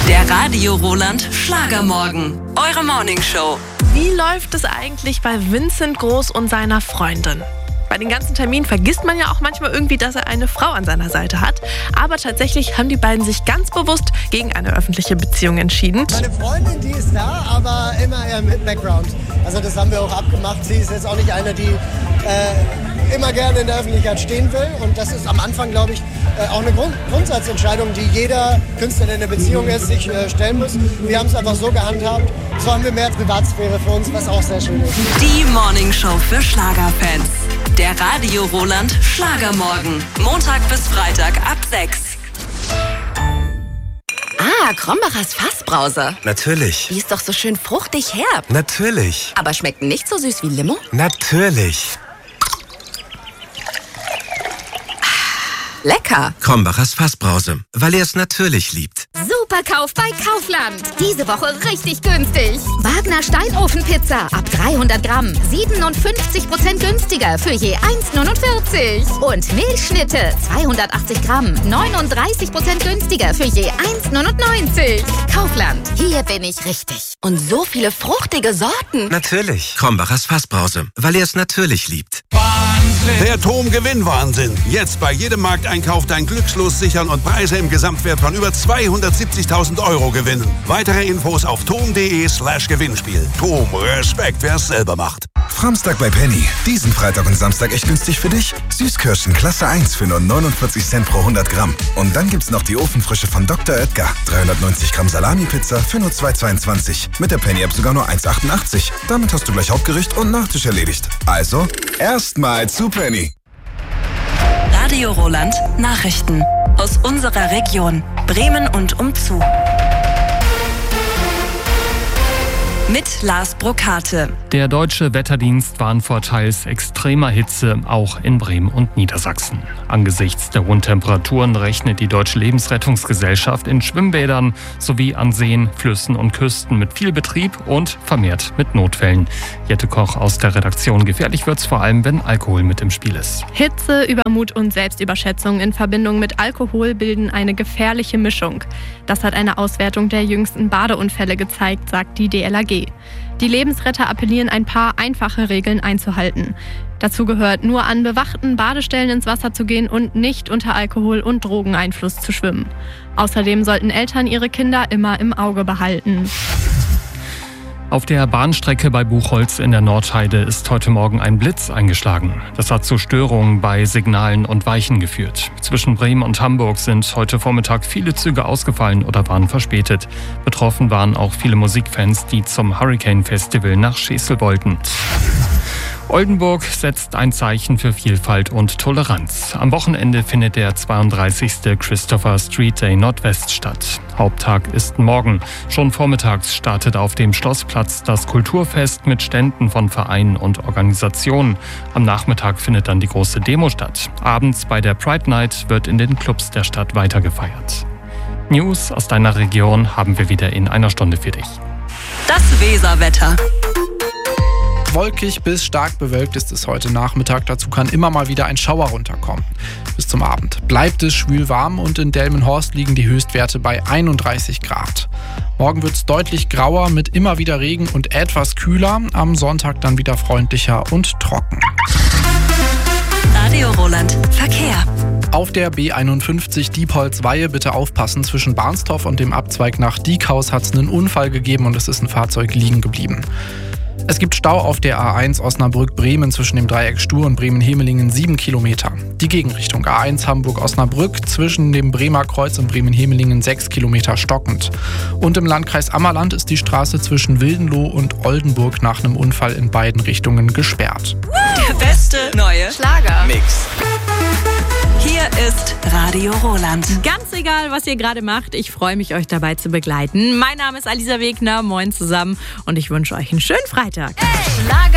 Der Radio Roland Schlagermorgen. Eure Morningshow. Wie läuft es eigentlich bei Vincent Groß und seiner Freundin? Bei den ganzen Terminen vergisst man ja auch manchmal irgendwie, dass er eine Frau an seiner Seite hat. Aber tatsächlich haben die beiden sich ganz bewusst gegen eine öffentliche Beziehung entschieden. Meine Freundin, die ist da, aber immer eher im Background. Also das haben wir auch abgemacht. Sie ist jetzt auch nicht eine, die immer gerne in der Öffentlichkeit stehen will. Und das ist am Anfang, glaube ich, auch eine Grundsatzentscheidung, die jeder Künstler, der in einer Beziehung ist, sich stellen muss. Wir haben es einfach so gehandhabt. So haben wir mehr Privatsphäre für uns, was auch sehr schön ist. Die Morningshow für Schlagerfans. Der Radio Roland Schlagermorgen. Montag bis Freitag ab 6. Ah, Krombacher's Fassbrause. Natürlich. Die ist doch so schön fruchtig herb. Natürlich. Aber schmeckt nicht so süß wie Limo? Natürlich. Lecker. Krombacher's Fassbrause, weil er es natürlich liebt. Super Kauf bei Kaufland. Diese Woche richtig günstig. Wagner Steinofenpizza ab 300 Gramm. 57% günstiger für je 1,49. Und Milchschnitte 280 Gramm. 39% günstiger für je 1,99. Kaufland. Hier bin ich richtig. Und so viele fruchtige Sorten. Natürlich. Krombacher's Fassbrause, weil er es natürlich liebt. Der TOM-Gewinnwahnsinn. Jetzt bei jedem Markteinkauf dein Glückslos sichern und Preise im Gesamtwert von über 270.000 Euro gewinnen. Weitere Infos auf tom.de/Gewinnspiel. TOM, Respekt, wer es selber macht. Samstag bei Penny. Diesen Freitag und Samstag echt günstig für dich. Süßkirschen Klasse 1 für nur 49 Cent pro 100 Gramm. Und dann gibt's noch die Ofenfrische von Dr. Oetker. 390 Gramm Salami-Pizza für nur 2,22. Mit der Penny-App sogar nur 1,88. Damit hast du gleich Hauptgericht und Nachtisch erledigt. Also, erstmal zu Penny. Radio Roland Nachrichten. Aus unserer Region. Bremen und umzu. Mit Lars Brokate. Der Deutsche Wetterdienst warnt vor teils extremer Hitze, auch in Bremen und Niedersachsen. Angesichts der hohen Temperaturen rechnet die Deutsche Lebensrettungsgesellschaft in Schwimmbädern sowie an Seen, Flüssen und Küsten mit viel Betrieb und vermehrt mit Notfällen. Jette Koch aus der Redaktion. Gefährlich wird's vor allem, wenn Alkohol mit im Spiel ist. Hitze, Übermut und Selbstüberschätzung in Verbindung mit Alkohol bilden eine gefährliche Mischung. Das hat eine Auswertung der jüngsten Badeunfälle gezeigt, sagt die DLRG. Die Lebensretter appellieren, ein paar einfache Regeln einzuhalten. Dazu gehört, nur an bewachten Badestellen ins Wasser zu gehen und nicht unter Alkohol- und Drogeneinfluss zu schwimmen. Außerdem sollten Eltern ihre Kinder immer im Auge behalten. Auf der Bahnstrecke bei Buchholz in der Nordheide ist heute Morgen ein Blitz eingeschlagen. Das hat zu Störungen bei Signalen und Weichen geführt. Zwischen Bremen und Hamburg sind heute Vormittag viele Züge ausgefallen oder waren verspätet. Betroffen waren auch viele Musikfans, die zum Hurricane Festival nach Schesel wollten. Oldenburg setzt ein Zeichen für Vielfalt und Toleranz. Am Wochenende findet der 32. Christopher Street Day Nordwest statt. Haupttag ist morgen. Schon vormittags startet auf dem Schlossplatz das Kulturfest mit Ständen von Vereinen und Organisationen. Am Nachmittag findet dann die große Demo statt. Abends bei der Pride Night wird in den Clubs der Stadt weiter gefeiert. News aus deiner Region haben wir wieder in einer Stunde für dich. Das Weserwetter. Wolkig bis stark bewölkt ist es heute Nachmittag. Dazu kann immer mal wieder ein Schauer runterkommen. Bis zum Abend bleibt es schwül warm und in Delmenhorst liegen die Höchstwerte bei 31 Grad. Morgen wird es deutlich grauer mit immer wieder Regen und etwas kühler. Am Sonntag dann wieder freundlicher und trocken. Radio Roland Verkehr. Auf der B51 Diepholz-Weihe bitte aufpassen. Zwischen Barnstorf und dem Abzweig nach Diekhaus hat es einen Unfall gegeben und es ist ein Fahrzeug liegen geblieben. Es gibt Stau auf der A1 Osnabrück-Bremen zwischen dem Dreieck Stur und Bremen-Hemelingen 7 Kilometer. Die Gegenrichtung A1 Hamburg-Osnabrück zwischen dem Bremer Kreuz und Bremen-Hemelingen 6 Kilometer stockend. Und im Landkreis Ammerland ist die Straße zwischen Wildenloh und Oldenburg nach einem Unfall in beiden Richtungen gesperrt. Der beste neue Schlager-Mix. Hier ist Radio Roland. Ganz egal, was ihr gerade macht, ich freue mich, euch dabei zu begleiten. Mein Name ist Alisa Wegner, moin zusammen und ich wünsche euch einen schönen Freitag. Schlager